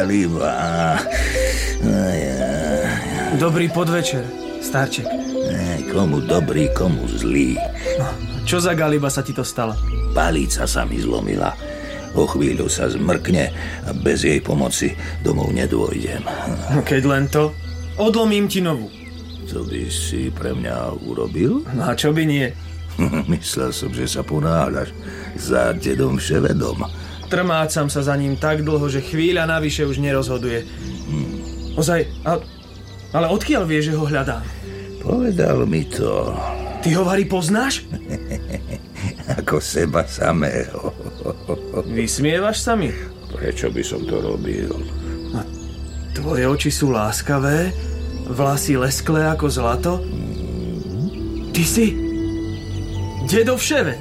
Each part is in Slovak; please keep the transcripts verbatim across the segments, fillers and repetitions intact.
zagali ma. Dobrý podvečer, starček. Komu dobrý, komu zlý. No, čo za galiba sa ti to stalo? Palica sa mi zlomila. O chvíľu sa zmrkne a bez jej pomoci domov nedôjdem. No keď len to, odlomím ti novú. Co by si pre mňa urobil? No a čo by nie? Myslel som, že sa ponáhľaš za dedom Vševedom. Trmácam sa za ním tak dlho, že chvíľa navyše už nerozhoduje. Hmm. Ozaj, ale, ale odkiaľ vieš, že ho hľadám? Povedal mi to. Ty ho, Vary, poznáš? Ako seba samého. Vysmievaš sa mi? Prečo by som to robil? A tvoje oči sú láskavé, vlasy lesklé ako zlato. Ty si dedo Vševet.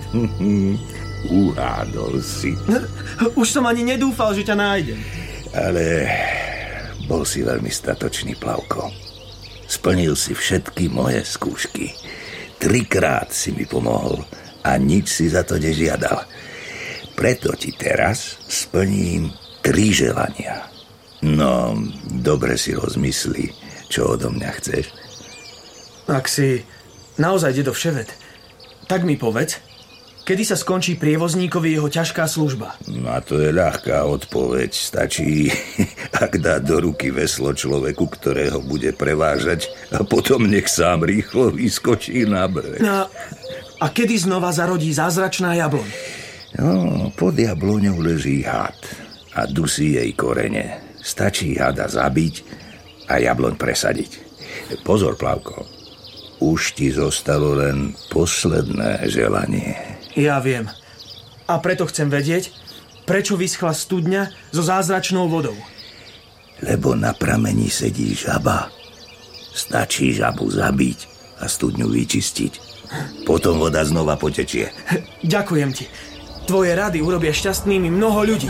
Uhádol si. Už som ani nedúfal, že ťa nájdem. Ale bol si veľmi statočný, Plavko. Splnil si všetky moje skúšky. Trikrát si mi pomohol a nič si za to nežiadal. Preto ti teraz splním tri želania. No, dobre si rozmysli, čo odo mňa chceš. Ak si naozaj dedo Vševet, tak mi povedz, kedy sa skončí prievozníkovi jeho ťažká služba? No a to je ľahká odpoveď. Stačí, ak dá do ruky veslo človeku, ktorého bude prevážať, a potom nech sám rýchlo vyskočí na breh. No, a kedy znova zarodí zázračná jabloň? No, pod jabloňou leží had a dusí jej korene. Stačí hada zabiť a jabloň presadiť. Pozor, Plavko, už ti zostalo len posledné želanie. Ja viem. A preto chcem vedieť, prečo vyschla studňa so zázračnou vodou. Lebo na prameni sedí žaba. Stačí žabu zabiť a studňu vyčistiť. Potom voda znova potečie. Ďakujem ti. Tvoje rady urobia šťastnými mnoho ľudí.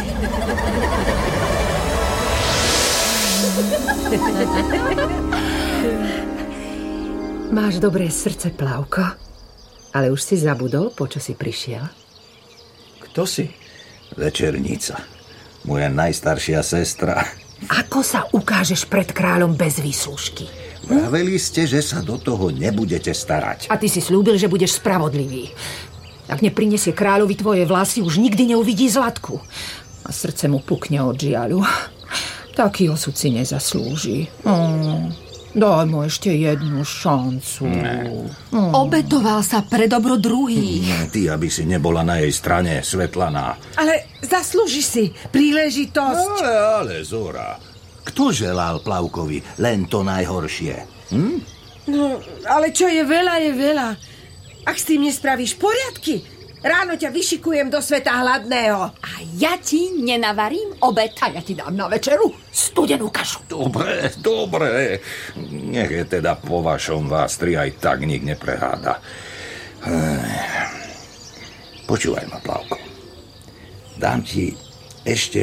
Máš dobré srdce, Plavko. Ale už si zabudol, po čo si prišiel? Kto si? Večernica. Moja najstaršia sestra. Ako sa ukážeš pred kráľom bez výslužky? Vraveli ste, že sa do toho nebudete starať. A ty si slúbil, že budeš spravodlivý. Ak neprinesie kráľovi tvoje vlasy, už nikdy neuvidí Zlatku. A srdce mu pukne od žiaľu. Taký osud si nezaslúži. Mm. Daj mu ešte jednu šancu. Mm. Obetoval sa pre dobro druhých. Mm, ty, aby si nebola na jej strane, Svetlaná. Ale zaslúži si príležitosť. Ale, ale, Zora, kto želal Plavkovi len to najhoršie? Hm? No, ale čo je veľa, je veľa. Ak s tým nespravíš poriadky, ráno ťa vyšikujem do sveta hladného. A ja ti nenavarím obed. A ja ti dám na večeru studenú kašu. Dobre, dobre. Nech je teda po vašom, vás tri aj tak nik nepreháda. Počúvaj ma, Plavko. Dám ti ešte